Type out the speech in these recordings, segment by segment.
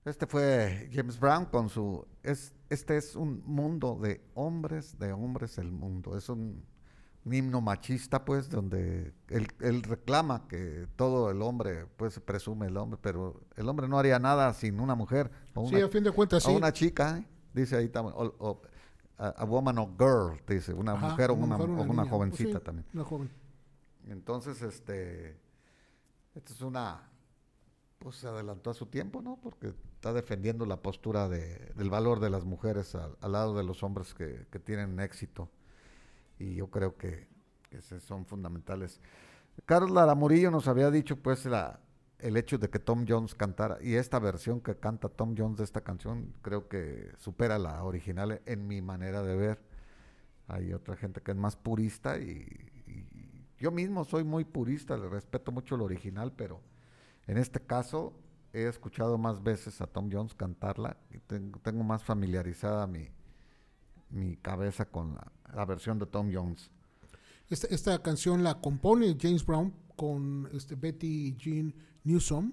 Este fue James Brown con su... este es un mundo de hombres el mundo. Es un himno machista, pues, donde él reclama que todo el hombre, pues, se presume el hombre, pero el hombre no haría nada sin una mujer Sí, a fin de cuentas, o sí. una chica, ¿eh? Dice ahí también, a woman or girl, dice, una Ajá, mujer o una mujer o o una una niña. Pues jovencita sí, también. una joven. Entonces, esto es una, pues se adelantó a su tiempo, ¿no? Porque está defendiendo la postura del valor de las mujeres al lado de los hombres que tienen éxito. Y yo creo que son fundamentales. Carlos Lara Murillo nos había dicho, pues, el hecho de que Tom Jones cantara, y esta versión que canta Tom Jones de esta canción, creo que supera la original en mi manera de ver. Hay otra gente que es más purista y yo mismo soy muy purista, le respeto mucho el original, pero en este caso he escuchado más veces a Tom Jones cantarla y tengo más familiarizada mi cabeza con la versión de Tom Jones. Esta canción la compone James Brown con Betty Jean Newsom,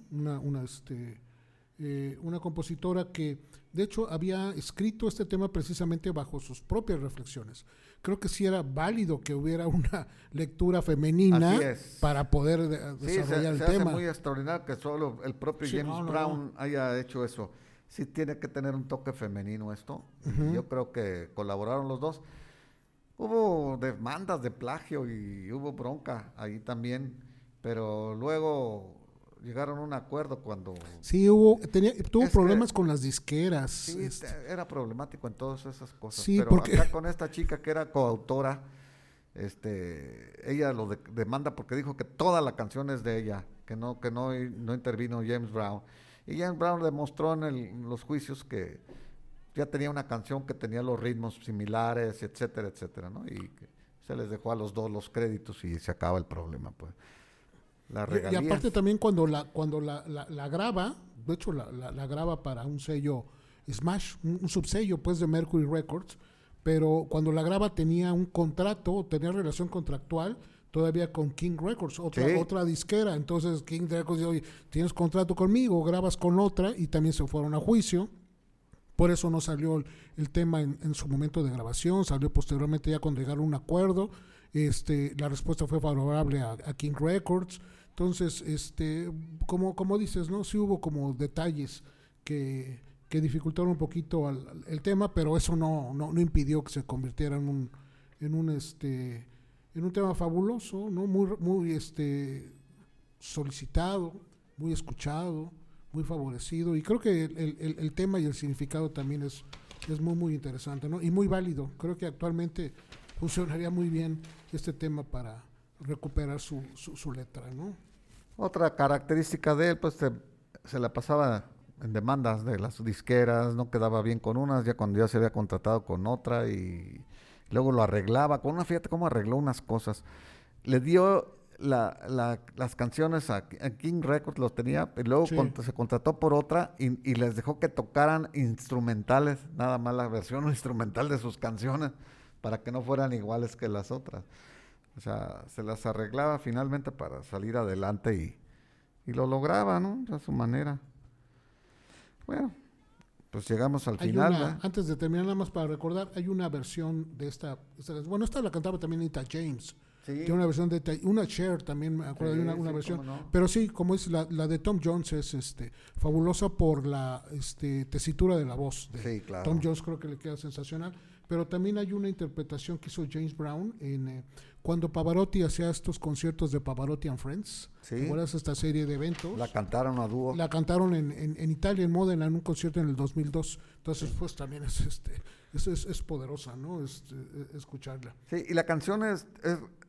una compositora que de hecho había escrito este tema precisamente bajo sus propias reflexiones. Creo que sí era válido que hubiera una lectura femenina para poder desarrollar el se tema. Hace muy extraordinario que solo el propio James Brown haya hecho eso. Sí tiene que tener un toque femenino esto. Uh-huh. Yo creo que colaboraron los dos. Hubo demandas de plagio y hubo bronca ahí también, pero luego llegaron a un acuerdo cuando... Sí, tuvo problemas con las disqueras. Sí, era problemático en todas esas cosas, sí, pero porque... acá con esta chica que era coautora, ella lo demanda porque dijo que toda la canción es de ella, que no intervino James Brown. Y James Brown demostró en los juicios que ya tenía una canción que tenía los ritmos similares, etcétera, etcétera, ¿no? Y que se les dejó a los dos los créditos y se acaba el problema, pues. Y aparte también cuando la graba, de hecho la graba para un sello Smash, un subsello pues de Mercury Records, pero cuando la graba tenía un contrato, tenía relación contractual todavía con King Records, otra disquera. Entonces King Records dijo, oye, tienes contrato conmigo, grabas con otra, y también se fueron a juicio. Por eso no salió el tema en su momento de grabación, salió posteriormente ya cuando llegaron a un acuerdo. La respuesta fue favorable a King Records. Entonces, como dices, ¿no? Sí hubo como detalles que dificultaron un poquito el tema, pero eso no impidió que se convirtiera en un tema fabuloso, ¿no? Muy solicitado, muy escuchado, muy favorecido, y creo que el tema y el significado también es muy interesante, ¿no? Y muy válido. Creo que actualmente funcionaría muy bien este tema para recuperar su letra, ¿no? Otra característica de él, pues se la pasaba en demandas de las disqueras, no quedaba bien con unas, ya cuando ya se había contratado con otra, y luego lo arreglaba con una, fíjate cómo arregló unas cosas. Le dio las canciones a King Records, los tenía, y luego se contrató por otra y les dejó que tocaran instrumentales, nada más la versión instrumental de sus canciones, para que no fueran iguales que las otras. O sea, se las arreglaba finalmente para salir adelante y lo lograba, ¿no? A su manera. Bueno, pues llegamos al final. Antes de terminar, nada más para recordar, hay una versión de esta la cantaba también Etta James. Sí. Tiene una versión una Cher también, me acuerdo, de una versión. No. Pero sí, como es la de Tom Jones, es fabulosa por la tesitura de la voz de claro. Tom Jones, creo que le queda sensacional. Pero también hay una interpretación que hizo James Brown cuando Pavarotti hacía estos conciertos de Pavarotti and Friends. Sí. ¿Te acuerdas esta serie de eventos? La cantaron a dúo. La cantaron en Italia, en Módena, en un concierto en el 2002. Entonces, pues también es poderosa, ¿no? Escucharla. Sí, y la canción es